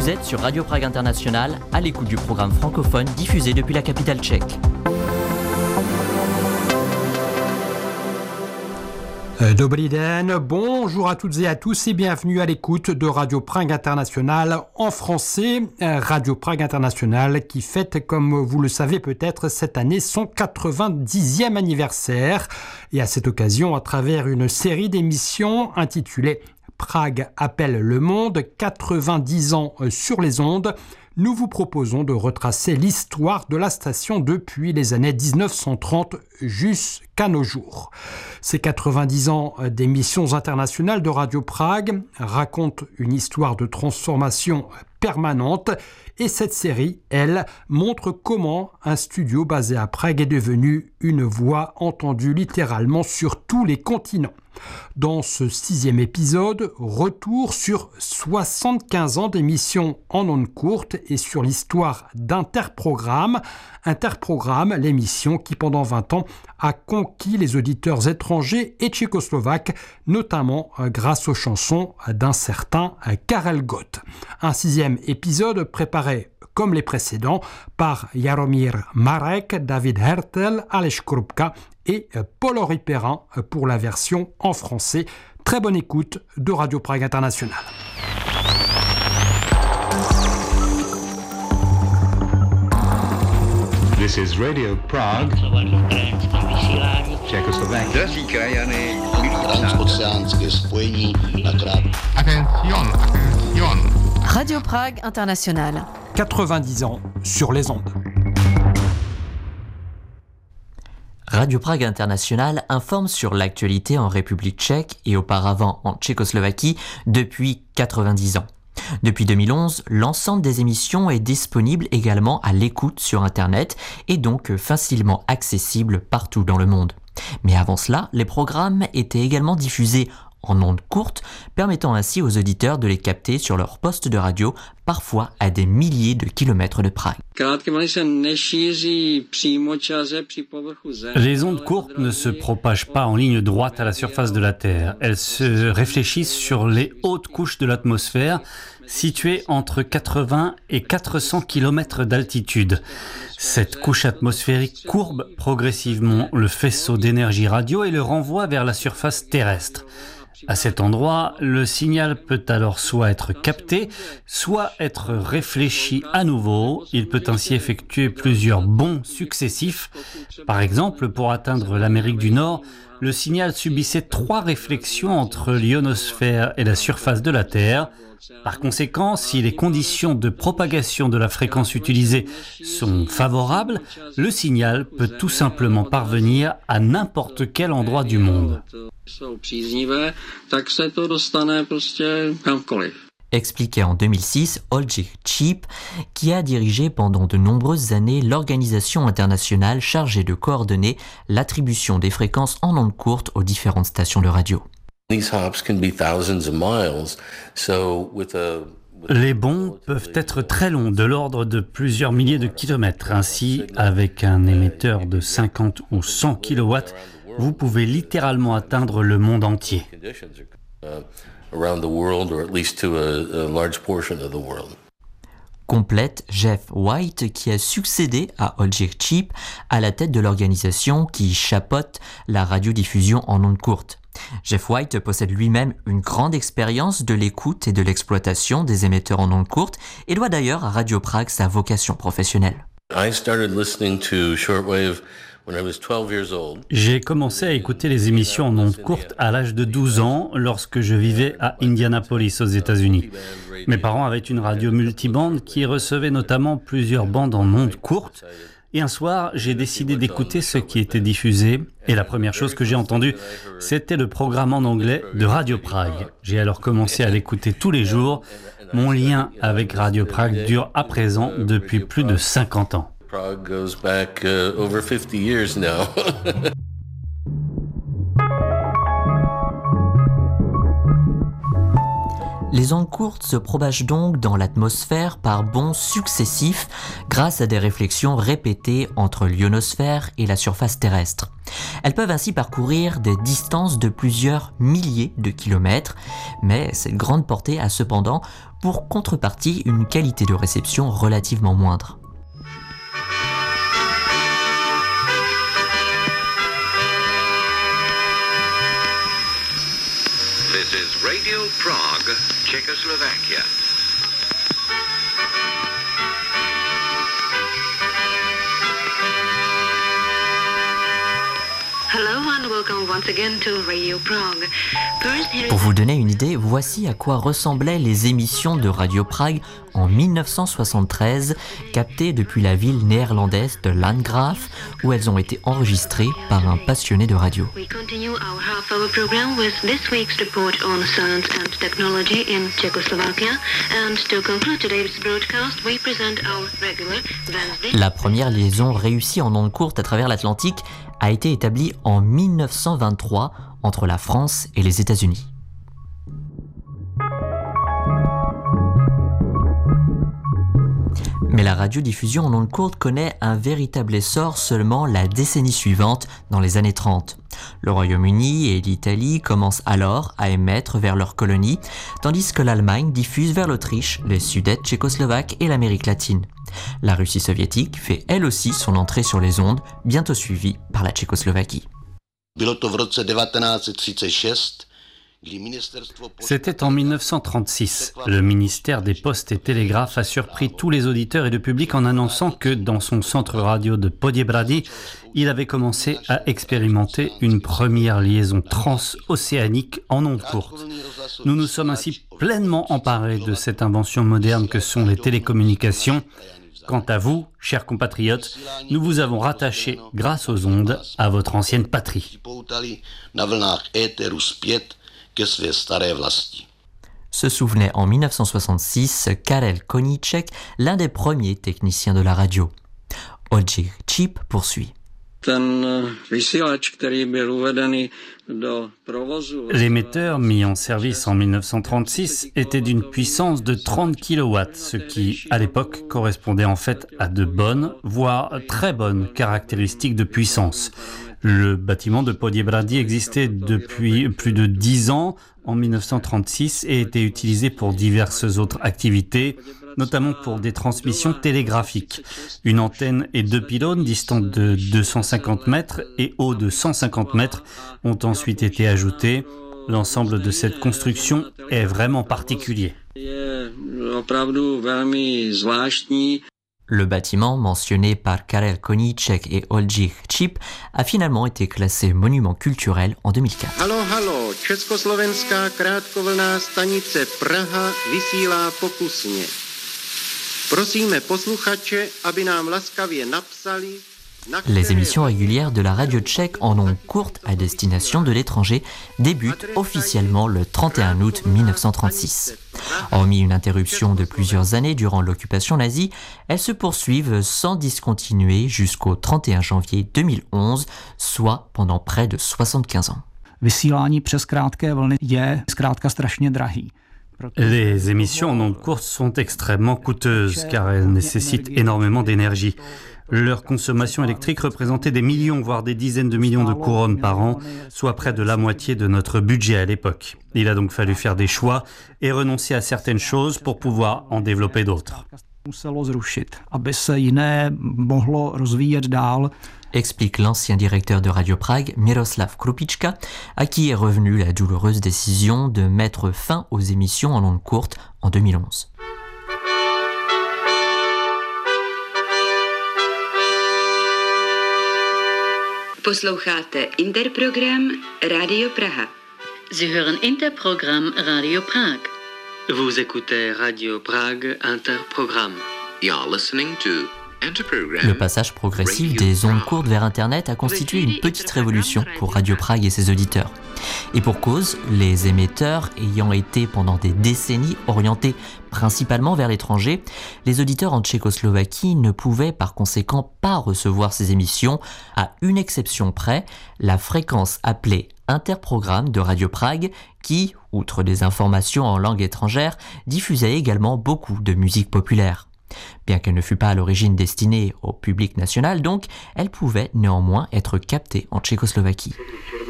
Vous êtes sur Radio Prague International, à l'écoute du programme francophone diffusé depuis la capitale tchèque. Dobrý den, bonjour à toutes et à tous et bienvenue à l'écoute de Radio Prague International en français. Radio Prague International qui fête, comme vous le savez peut-être, cette année son 90e anniversaire. Et à cette occasion, à travers une série d'émissions intitulée Prague appelle le monde, 90 ans sur les ondes, nous vous proposons de retracer l'histoire de la station depuis les années 1930 jusqu'à nos jours. Ces 90 ans d'émissions internationales de Radio Prague racontent une histoire de transformation permanente et cette série, elle, montre comment un studio basé à Prague est devenu une voix entendue littéralement sur tous les continents. Dans ce 6e épisode, retour sur 75 ans d'émissions en ondes courtes et sur l'histoire d'Interprogramme. Interprogramme, l'émission qui pendant 20 ans a conquis les auditeurs étrangers et tchécoslovaques, notamment grâce aux chansons d'un certain Karel Gott. Un 6e épisode préparé comme les précédents par Jaromír Marek, David Hertel, Aleš Krupka et Paul-Henri Perrin pour la version en français. Très bonne écoute de Radio Prague International. This is Radio Prague, Czechoslovakia. Transoceánské spojení na krátko. Attention. Radio Prague International. 90 ans sur les ondes. Radio Prague International informe sur l'actualité en République tchèque et auparavant en Tchécoslovaquie depuis 90 ans. Depuis 2011, l'ensemble des émissions est disponible également à l'écoute sur Internet et donc facilement accessible partout dans le monde. Mais avant cela, les programmes étaient également diffusés en ondes courtes, permettant ainsi aux auditeurs de les capter sur leur poste de radio, parfois à des milliers de kilomètres de Prague. Les ondes courtes ne se propagent pas en ligne droite à la surface de la Terre. Elles se réfléchissent sur les hautes couches de l'atmosphère, situées entre 80 et 400 km d'altitude. Cette couche atmosphérique courbe progressivement le faisceau d'énergie radio et le renvoie vers la surface terrestre. À cet endroit, le signal peut alors soit être capté, soit être réfléchi à nouveau. Il peut ainsi effectuer plusieurs bonds successifs. Par exemple, pour atteindre l'Amérique du Nord, le signal subissait 3 réflexions entre l'ionosphère et la surface de la Terre. Par conséquent, si les conditions de propagation de la fréquence utilisée sont favorables, le signal peut tout simplement parvenir à n'importe quel endroit du monde. Expliquait en 2006 Oldřich Číp, qui a dirigé pendant de nombreuses années l'organisation internationale chargée de coordonner l'attribution des fréquences en ondes courtes aux différentes stations de radio. Les bonds peuvent être très longs, de l'ordre de plusieurs milliers de kilomètres. Ainsi, avec un émetteur de 50 ou 100 kilowatts, vous pouvez littéralement atteindre le monde entier. Complète Jeff White, qui a succédé à Oldřich Číp à la tête de l'organisation qui chapeaute la radiodiffusion en ondes courtes. Jeff White possède lui-même une grande expérience de l'écoute et de l'exploitation des émetteurs en ondes courtes et doit d'ailleurs à Radio Prague sa vocation professionnelle. J'ai commencé à écouter les émissions en ondes courtes à l'âge de 12 ans lorsque je vivais à Indianapolis aux États-Unis. Mes parents avaient une radio multibande qui recevait notamment plusieurs bandes en ondes courtes. Et un soir, j'ai décidé d'écouter ce qui était diffusé. Et la première chose que j'ai entendue, c'était le programme en anglais de Radio Prague. J'ai alors commencé à l'écouter tous les jours. Mon lien avec Radio Prague dure à présent depuis plus de 50 ans. Les ondes courtes se propagent donc dans l'atmosphère par bonds successifs grâce à des réflexions répétées entre l'ionosphère et la surface terrestre. Elles peuvent ainsi parcourir des distances de plusieurs milliers de kilomètres, mais cette grande portée a cependant pour contrepartie une qualité de réception relativement moindre. This is Radio Prague, Czechoslovakia. Hello and welcome once again to Radio Prague. Pour vous donner une idée, voici à quoi ressemblaient les émissions de Radio Prague en 1973, captées depuis la ville néerlandaise de Landgraaf, où elles ont été enregistrées par un passionné de radio. We continue our half-hour program with this week's report on science and technology in Czechoslovakia. And to conclude today's broadcast, we present our regular Wednesday. La première liaison réussie en ondes courtes à travers l'Atlantique a été établie en 1923 entre la France et les États-Unis. Mais la radiodiffusion en ondes courtes connaît un véritable essor seulement la décennie suivante, dans les années 30. Le Royaume-Uni et l'Italie commencent alors à émettre vers leurs colonies, tandis que l'Allemagne diffuse vers l'Autriche, les Sudètes tchécoslovaques et l'Amérique latine. La Russie soviétique fait elle aussi son entrée sur les ondes, bientôt suivie par la Tchécoslovaquie. C'était en 1936. Le ministère des Postes et Télégraphes a surpris tous les auditeurs et le public en annonçant que dans son centre radio de Poděbrady, il avait commencé à expérimenter une première liaison transocéanique en ondes courtes. Nous nous sommes ainsi pleinement emparés de cette invention moderne que sont les télécommunications. Quant à vous, chers compatriotes, nous vous avons rattaché, grâce aux ondes, à votre ancienne patrie. Se souvenait en 1966 Karel Koníček, l'un des premiers techniciens de la radio. Oldřich Čip poursuit. L'émetteur mis en service en 1936 était d'une puissance de 30 kW, ce qui, à l'époque, correspondait en fait à de bonnes, voire très bonnes caractéristiques de puissance. Le bâtiment de Poděbrady existait depuis plus de 10 ans, en 1936, et était utilisé pour diverses autres activités, notamment pour des transmissions télégraphiques. Une antenne et 2 pylônes distants de 250 mètres et hauts de 150 mètres ont ensuite été ajoutés. L'ensemble de cette construction est vraiment particulier. Le bâtiment mentionné par Karel Koníček et Oldřich Čip a finalement été classé monument culturel en 2004. Halo, Československá krátkovlnná stanice Praha vysílá pokusně. Prosíme posluchače, aby nám laskavě napsali. Les émissions régulières de la radio tchèque en ondes courtes à destination de l'étranger débutent officiellement le 31 août 1936. Hormis une interruption de plusieurs années durant l'occupation nazie, elles se poursuivent sans discontinuer jusqu'au 31 janvier 2011, soit pendant près de 75 ans. Vysílání přes krátké vlny je zkrátka strašně drahý. Les émissions en ondes courtes sont extrêmement coûteuses car elles nécessitent énormément d'énergie. Leur consommation électrique représentait des millions, voire des dizaines de millions de couronnes par an, soit près de la moitié de notre budget à l'époque. Il a donc fallu faire des choix et renoncer à certaines choses pour pouvoir en développer d'autres. Explique l'ancien directeur de Radio Prague, Miroslav Krupička, à qui est revenue la douloureuse décision de mettre fin aux émissions en ondes courtes en 2011. Posloucháte Interprogram Radio Praha. Sie hören Interprogram Radio Prague. Vous écoutez Radio Prague Interprogramme. You're listening to Le passage progressif des ondes courtes vers Internet a constitué une petite révolution pour Radio Prague et ses auditeurs. Et pour cause, les émetteurs ayant été pendant des décennies orientés principalement vers l'étranger, les auditeurs en Tchécoslovaquie ne pouvaient par conséquent pas recevoir ces émissions, à une exception près, la fréquence appelée Interprogramme de Radio Prague qui, outre des informations en langue étrangère, diffusait également beaucoup de musique populaire. Bien qu'elle ne fût pas à l'origine destinée au public national donc, elle pouvait néanmoins être captée en Tchécoslovaquie.